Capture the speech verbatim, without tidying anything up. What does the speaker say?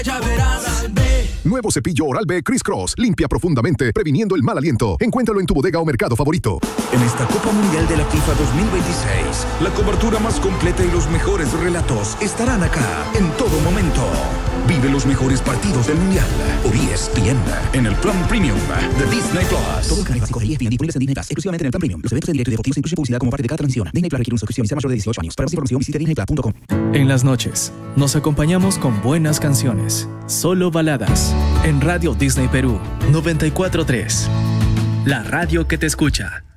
Ya verás. Nuevo cepillo Oral-B Criss Cross. Limpia profundamente, previniendo el mal aliento. Encuéntralo en tu bodega o mercado favorito. En esta Copa Mundial de la FIFA dos mil veintiséis, la cobertura más completa y los mejores relatos estarán acá en todo momento. Vive los mejores partidos del Mundial. Por E S P N, en el plan premium de Disney Plus. Todo el canal básico de E S P N disponibles en Disney Plus, exclusivamente en el plan premium. Los eventos en directo y deportivos incluyen publicidad como parte de cada transmisión. Disney Plus requiere una suscripción y sea mayor de dieciocho años. Para más información visite disney plus punto com. En las noches, nos acompañamos con buenas canciones. Solo baladas. En Radio Disney Perú, noventa y cuatro punto tres. La radio que te escucha.